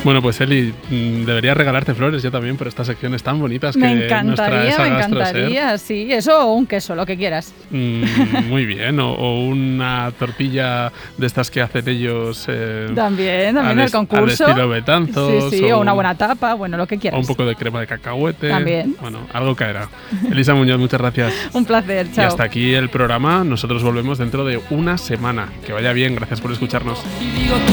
Bueno, pues Eli, debería regalarte flores yo también por estas secciones tan bonitas que me nos traes a encantaría, GastroSer. sí. Eso o un queso, lo que quieras. Muy bien, o una tortilla de estas que hacen ellos. También el concurso. Al estilo Betanzos. Sí, o una buena tapa, bueno, lo que quieras. O un poco de crema de cacahuete. También. Bueno, algo caerá. Elisa Muñoz, muchas gracias. Un placer, chao. Y hasta aquí el programa. Nosotros volvemos dentro de una semana. Que vaya bien, gracias por escucharnos.